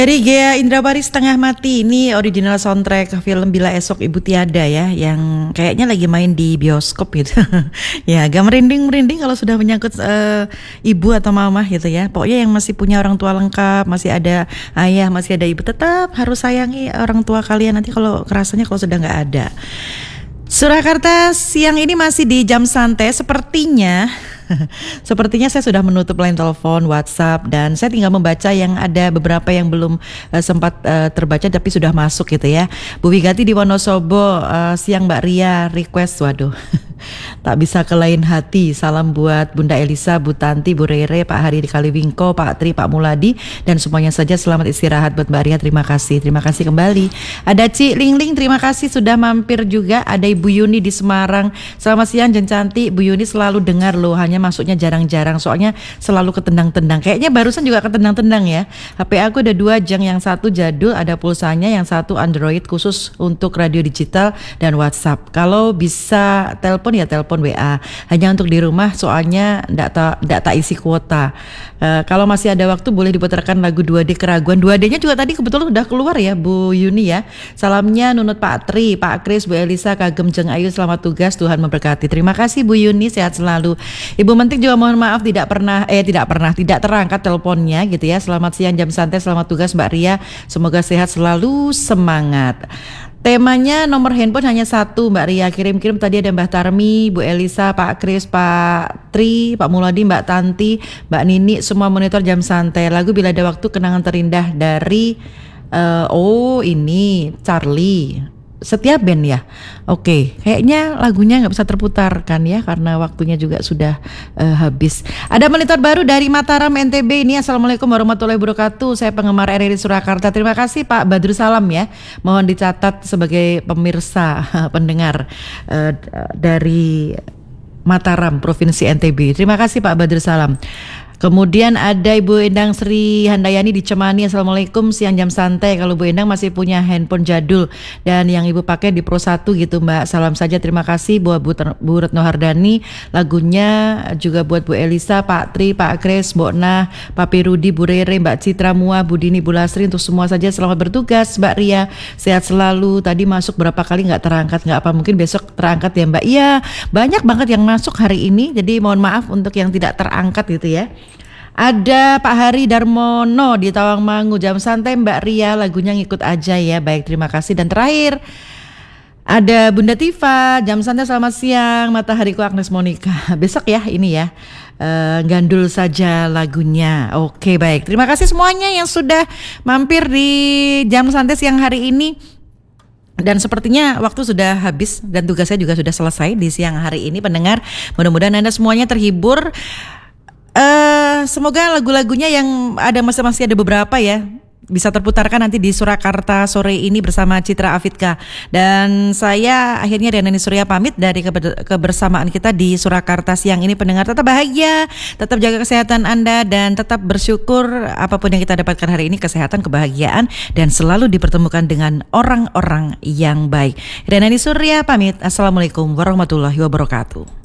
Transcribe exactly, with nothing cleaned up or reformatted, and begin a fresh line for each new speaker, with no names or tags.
Dari Gea Indrabari Setengah Mati, ini original soundtrack film Bila Esok Ibu Tiada ya, yang kayaknya lagi main di bioskop gitu. Ya agak merinding-merinding kalau sudah menyangkut uh, ibu atau mama gitu ya. Pokoknya yang masih punya orang tua lengkap, masih ada ayah, masih ada ibu, tetap harus sayangi orang tua kalian. Nanti kalau kerasanya kalau sudah nggak ada. Surakarta siang ini masih di jam santai sepertinya. Sepertinya saya sudah menutup line telepon, WhatsApp, dan saya tinggal membaca yang ada beberapa yang belum uh, sempat uh, terbaca tapi sudah masuk gitu ya. Bu Wigati di Wonosobo, uh, siang Mbak Ria, request, waduh. Tak bisa ke lain hati. Salam buat Bunda Elisa, Bu Tanti, Bu Rere, Pak Hari di Kaliwingko, Pak Tri, Pak Muladi, dan semuanya saja. Selamat istirahat buat Mbak Ria. Terima kasih, terima kasih kembali. Ada Ci Lingling, terima kasih sudah mampir juga. Ada Ibu Yuni di Semarang. Selamat siang Jen Cantik. Bu Yuni selalu dengar loh, hanya masuknya jarang-jarang. Soalnya selalu ketendang-tendang. Kayaknya barusan juga ketendang-tendang ya. H P aku ada dua jeng, yang satu jadul, ada pulsanya, yang satu Android khusus untuk radio digital dan WhatsApp. Kalau bisa telepon ya telepon W A, hanya untuk di rumah soalnya ndak tak ndak tak isi kuota. Uh, kalau masih ada waktu boleh diputarkan lagu dua D Keraguan. dua D-nya juga tadi kebetulan udah keluar ya Bu Yuni ya. Salamnya nunut Pak Tri, Pak Kris, Bu Elisa, Kagem Jeng Ayu, selamat tugas, Tuhan memberkati. Terima kasih Bu Yuni, sehat selalu. Ibu Mentik juga mohon maaf tidak pernah eh tidak pernah tidak terangkat teleponnya gitu ya. Selamat siang, jam santai, selamat tugas Mbak Ria. Semoga sehat selalu, semangat. Temanya nomor handphone hanya satu Mbak Ria, kirim-kirim tadi ada Mbak Tarmi, Bu Elisa, Pak Kris, Pak Tri, Pak Muladi, Mbak Tanti, Mbak Nini, semua monitor jam santai. Lagu Bila Ada Waktu, kenangan terindah dari uh, oh ini Charlie. Setiap band ya. Oke, kayaknya lagunya nggak bisa terputar kan ya, karena waktunya juga sudah uh, habis. Ada monitor baru dari Mataram N T B ini. Assalamualaikum warahmatullahi wabarakatuh. Saya penggemar R R I Surakarta. Terima kasih Pak Badru, salam ya. Mohon dicatat sebagai pemirsa pendengar uh, dari Mataram Provinsi N T B. Terima kasih Pak Badru, salam. Kemudian ada Ibu Endang Sri Handayani di Cemani. Assalamualaikum, siang jam santai. Kalau Bu Endang masih punya handphone jadul dan yang Ibu pakai di Pro satu gitu Mbak, salam saja, terima kasih. Buat Bu, Bu Retno Hardani, lagunya juga buat Bu Elisa, Pak Tri, Pak Kris, Mbok Nah, Papi Rudi, Bu Rere, Mbak Citra Mua, Bu Dini, Bu Lasri, untuk semua saja selamat bertugas Mbak Ria, sehat selalu. Tadi masuk berapa kali nggak terangkat, nggak apa, mungkin besok terangkat ya Mbak. Iya, banyak banget yang masuk hari ini, jadi mohon maaf untuk yang tidak terangkat gitu ya. Ada Pak Hari Darmono di Tawangmangu, jam santai Mbak Ria, lagunya ngikut aja ya. Baik, terima kasih. Dan terakhir ada Bunda Tifa, jam santai selamat siang, Matahariku Agnes Monica. Besok ya ini ya, uh, gandul saja lagunya. Oke baik, terima kasih semuanya yang sudah mampir di jam santai siang hari ini. Dan sepertinya waktu sudah habis dan tugas saya juga sudah selesai di siang hari ini pendengar. Mudah-mudahan Anda semuanya terhibur. Uh, semoga lagu-lagunya yang ada, masih masih ada beberapa ya, bisa terputarkan nanti di Surakarta sore ini bersama Citra Afidka. Dan saya akhirnya Riana Surya pamit dari keber- kebersamaan kita di Surakarta siang ini. Pendengar tetap bahagia, tetap jaga kesehatan Anda, dan tetap bersyukur apapun yang kita dapatkan hari ini, kesehatan, kebahagiaan, dan selalu dipertemukan dengan orang-orang yang baik. Riana Surya pamit. Assalamualaikum warahmatullahi wabarakatuh.